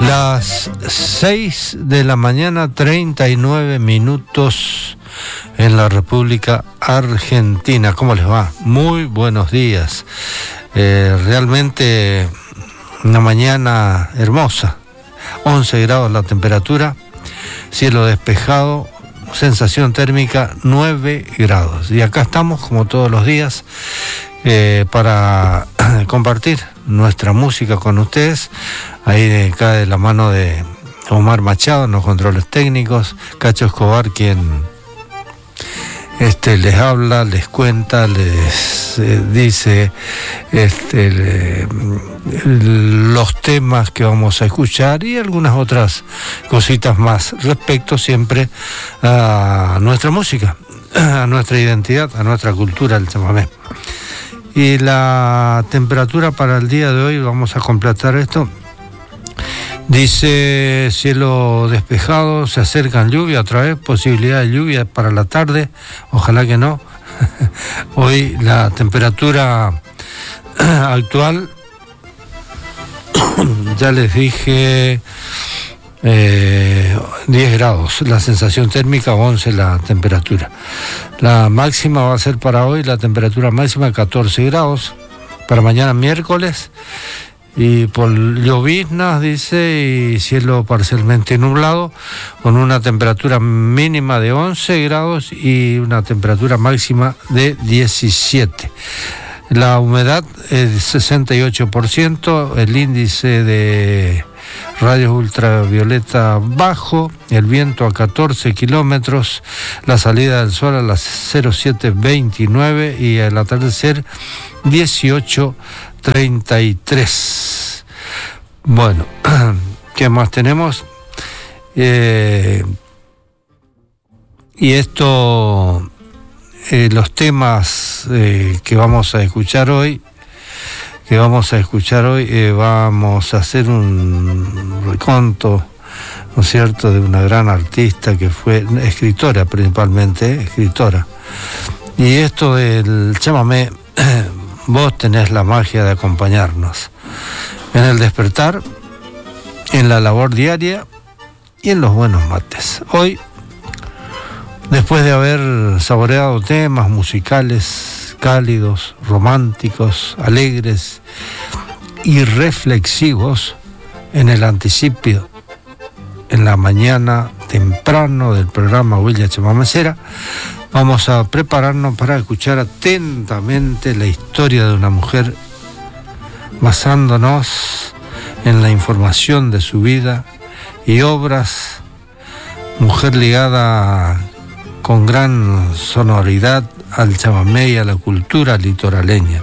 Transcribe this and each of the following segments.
Las 6 de la mañana, 39 minutos en la República Argentina. ¿Cómo les va? Muy buenos días. Realmente una mañana hermosa. 11 grados la temperatura, cielo despejado, sensación térmica 9 grados. Y acá estamos, como todos los días, para compartir nuestra música con ustedes. Ahí cae de la mano de Omar Machado en los controles técnicos, Cacho Escobar quien les habla, les cuenta, les dice los temas que vamos a escuchar y algunas otras cositas más respecto siempre a nuestra música, a nuestra identidad, a nuestra cultura, el chamamé. Y la temperatura para el día de hoy, vamos a completar esto. Dice cielo despejado, se acercan lluvia otra vez, posibilidad de lluvia para la tarde, ojalá que no. Hoy la temperatura actual, ya les dije, 10 grados, la sensación térmica, 11 la temperatura. La máxima va a ser para hoy, la temperatura máxima 14 grados, para mañana miércoles. Y por lloviznas, dice, y cielo parcialmente nublado, con una temperatura mínima de 11 grados y una temperatura máxima de 17. La humedad es 68%, el índice de rayos ultravioleta bajo, el viento a 14 kilómetros, la salida del sol a las 07:29 y el atardecer 18:33. Bueno, ¿qué más tenemos? Y esto, los temas que vamos a escuchar hoy, vamos a hacer un reconto, ¿no es cierto?, de una gran artista que fue escritora, principalmente escritora. Y esto del chamamé, vos tenés la magia de acompañarnos en el despertar, en la labor diaria y en los buenos mates. Hoy, después de haber saboreado temas musicales cálidos, románticos, alegres y reflexivos en el anticipio, en la mañana temprano del programa Huella Chamamecera, vamos a prepararnos para escuchar atentamente la historia de una mujer, basándonos en la información de su vida y obras, mujer ligada con gran sonoridad al chamamé y a la cultura litoraleña,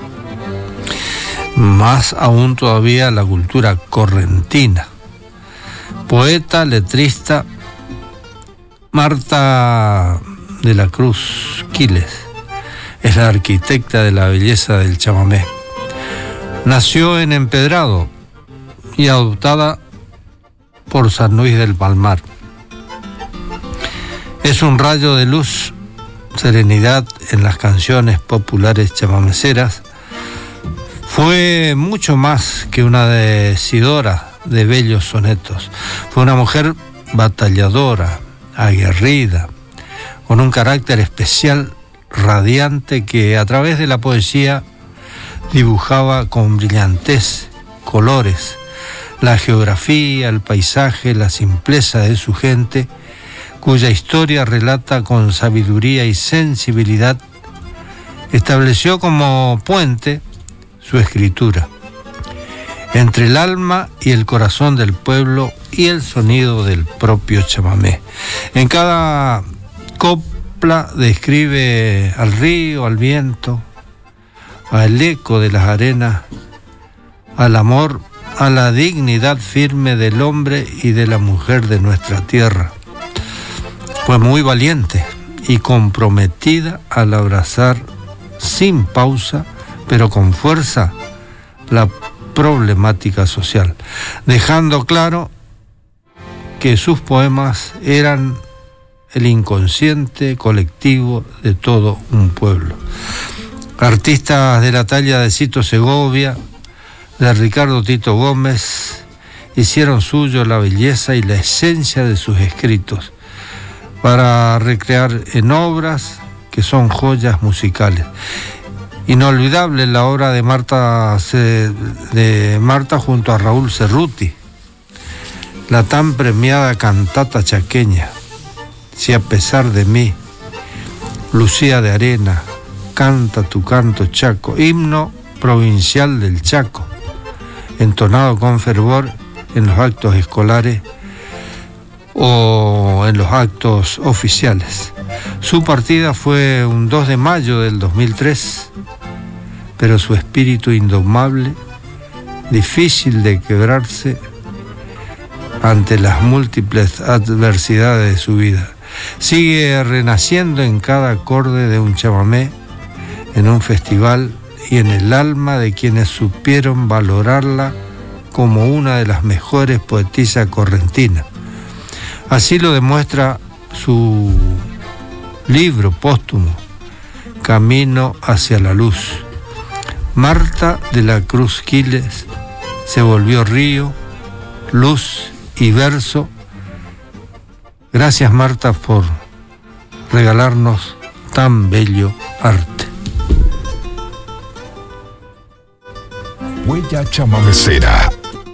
más aún todavía a la cultura correntina. Poeta, letrista, Marta de la Cruz Quiles es la arquitecta de la belleza del chamamé. Nació en Empedrado y adoptada por San Luis del Palmar. Es un rayo de luz, serenidad en las canciones populares chamameceras. Fue mucho más que una decidora de bellos sonetos. Fue una mujer batalladora, aguerrida, con un carácter especial, radiante, que a través de la poesía dibujaba con brillantez, colores, la geografía, el paisaje, la simpleza de su gente, cuya historia relata con sabiduría y sensibilidad. Estableció como puente su escritura entre el alma y el corazón del pueblo y el sonido del propio chamamé. En cada copla describe al río, al viento, al eco de las arenas, al amor, a la dignidad firme del hombre y de la mujer de nuestra tierra. Fue muy valiente y comprometida al abrazar sin pausa, pero con fuerza, la problemática social, dejando claro que sus poemas eran el inconsciente colectivo de todo un pueblo. Artistas de la talla de Cito Segovia, de Ricardo Tito Gómez hicieron suyo la belleza y la esencia de sus escritos para recrear en obras que son joyas musicales. Inolvidable la obra de Marta junto a Raúl Cerruti, la tan premiada cantata chaqueña, Si a pesar de mí, Lucía de Arena, Canta tu canto Chaco, himno provincial del Chaco, entonado con fervor en los actos escolares o en los actos oficiales. Su partida fue un 2 de mayo del 2003, pero su espíritu indomable, difícil de quebrarse ante las múltiples adversidades de su vida, sigue renaciendo en cada acorde de un chamamé, en un festival y en el alma de quienes supieron valorarla como una de las mejores poetisas correntinas. Así lo demuestra su libro póstumo, Camino hacia la Luz. Marta de la Cruz Quiles se volvió río, luz y verso. Gracias, Marta, por regalarnos tan bello arte. Huella chamamecera.